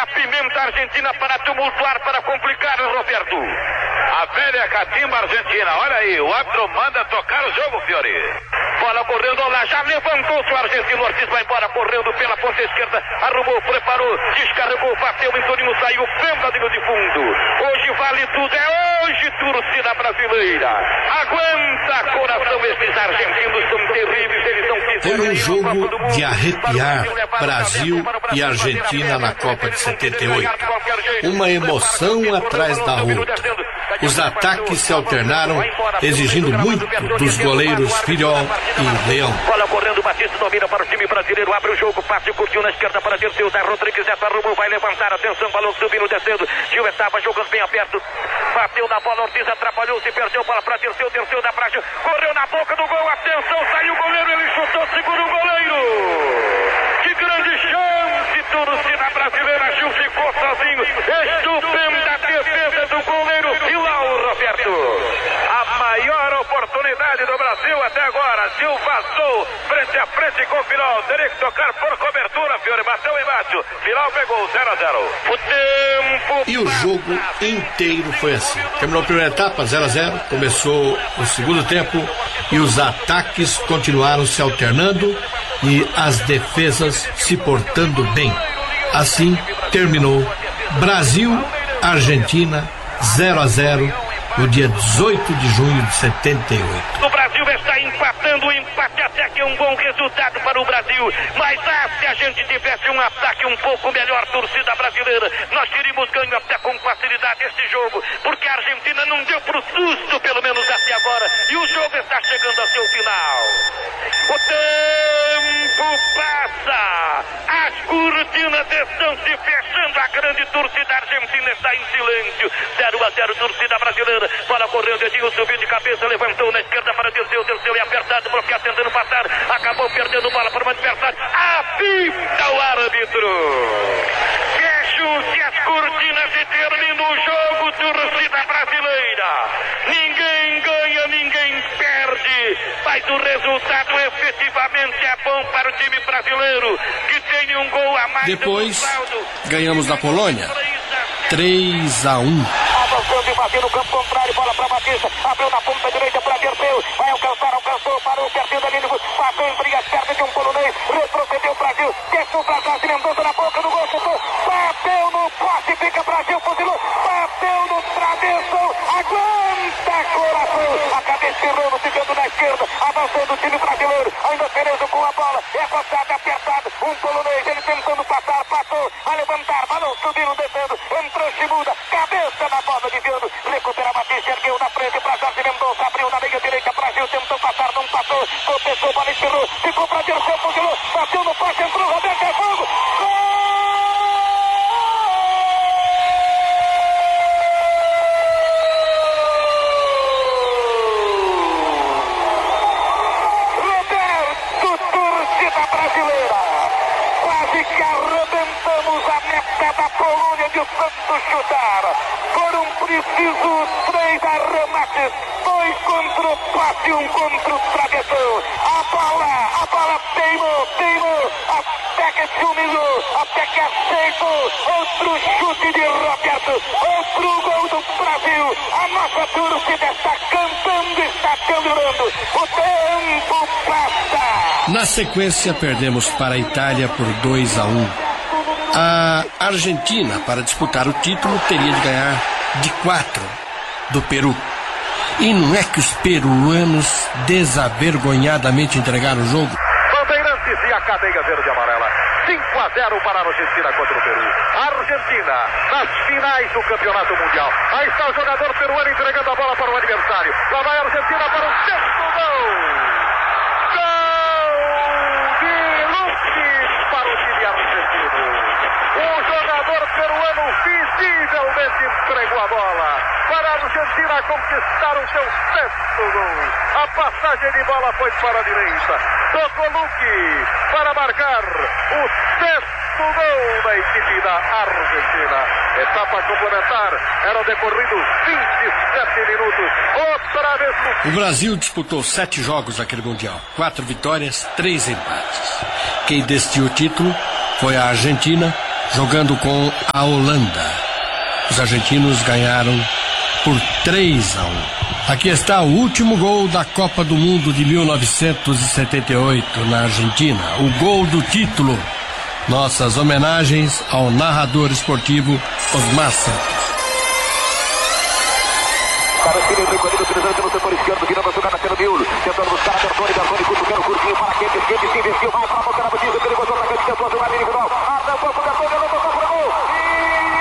apimenta a Argentina para tumultuar, para complicar, Roberto. A velha catimba argentina, olha aí, o árbitro manda tocar o jogo, Fiore. Bola correndo lá, já levantou-se o argentino, o Ortiz vai embora, correndo pela ponta esquerda, arrumou, preparou, descarregou, bateu, o Antonino saiu, fembadinho de fundo. Hoje vale tudo, é hoje, torcida brasileira. Aguenta, coração, esses argentinos são terríveis, eles não quiseram. Foi um jogo de arrepiar Brasil e Argentina na Copa de 78. Uma emoção atrás da outra. Os ataques se alternaram, exigindo muito dos goleiros Filhol e Leão. Bola correndo, Batista domina para o time brasileiro, abre o jogo, passe, curtiu na esquerda para Dirceu, Zé Rodrigues, Zé Arrumou, vai levantar, atenção, balão subindo, descendo, Gil estava jogando bem aberto, bateu na bola, Ortiz atrapalhou-se, perdeu bola para Dirceu, Dirceu da praia, correu na boca do gol, atenção, saiu o goleiro, ele chutou, segura o goleiro. Que grande chance, torcida brasileira, Gil ficou sozinho, estupenda defesa do goleiro Filão, Roberto. A maior oportunidade do Brasil até agora, Gil vazou frente a frente com o Filão, teria que tocar por cobertura, Fiore, bateu embaixo, Filão pegou 0-0. O tempo e o jogo inteiro foi assim. Terminou a primeira etapa, 0-0, começou o segundo tempo e os ataques continuaram se alternando e as defesas se portando bem. Assim terminou Brasil-Argentina 0-0 no dia 18 de junho de 78. O Brasil está empatando, o empate até que é um bom resultado para o Brasil, mas se a gente tivesse um ataque um pouco melhor, torcida brasileira, nós teríamos ganho até com facilidade este jogo, porque a Argentina não deu pro susto, pelo menos até agora, e o jogo está chegando ao seu final. O tempo passa, as cortinas estão se fechando, a grande torcida argentina está em silêncio. 0-0, torcida brasileira, bola correndo, Edinho subiu de cabeça, levantou na esquerda para Dirceu, Dirceu é apertado, bloqueado, tentando passar, acabou perdendo bola para o adversário, apita o árbitro. Fecham-se as cortinas e termina o jogo, torcida brasileira. Ninguém ganha, ninguém perde, mas o resultado efetivamente é bom para o time brasileiro, que tem um gol a mais. Depois, ganhamos da Polônia, 3-1. Avançando e batendo no campo contrário, bola para Batista, abriu na ponta direita para Dirceu, vai alcançar, alcançou, parou, pertinho da linha, passou em briga certa de um polonês, retrocedeu o Brasil, desceu para trás, Mendonça na boca do gol, chutou, bateu no poste, fica Brasil, fuzilou, bateu no travessão, aguenta coração, a cabeça errando, ficando na esquerda, avançando o time brasileiro, ainda Cerezo com a bola, é coçado, apertado, um polonês, ele tentando passar, passou, a levantar, balão subindo, descendo, entrou Chimuda, cabeça na bola, desviando, recupera Batista, ergueu na frente para Jorge Mendonça, abriu na meia direita, Brasil tentou passar, não passou, começou, bola espirrou, ficou para Dirceu, fuzilou, bateu no poste, entrou, Roberto, é fogo, gol! Da Polônia de Santos chutar. Foram precisos 3 arremates, 2 contra o poste, 1 contra o travessão. A bola teimou, até que se humilhou, até que aceitou. Outro chute de Roberto, outro gol do Brasil. A nossa torcida está cantando, está celebrando. O tempo passa. Na sequência, perdemos para a Itália por 2-1. A Argentina, para disputar o título, teria de ganhar de 4 do Peru. E não é que os peruanos desavergonhadamente entregaram o jogo? Bandeirantes e a cadeia verde e amarela. 5-0 para a Argentina contra o Peru. A Argentina nas finais do Campeonato Mundial. Aí está o jogador peruano entregando a bola para o adversário. Lá vai a Argentina para o 6º gol. O jogador peruano visivelmente entregou a bola para a Argentina conquistar o seu 6º gol. A passagem de bola foi para a direita. Tocou Luque para marcar o 6º gol da equipe da Argentina. Etapa complementar, era decorrido 27 minutos. Outra vez o Brasil disputou 7 jogos naquele Mundial. 4 vitórias, 3 empates. Quem decidiu o título foi a Argentina, jogando com a Holanda. Os argentinos ganharam por 3-1. Aqui está o último gol da Copa do Mundo de 1978 na Argentina, o gol do título. Nossas homenagens ao narrador esportivo Osmar Santos. Para o time recolhido, utilizando pelo setor esquerdo, virando a jogada pelo miolo, tentando buscar a Bertone, cutucando curtinho para quem se investiu, vai para a boca da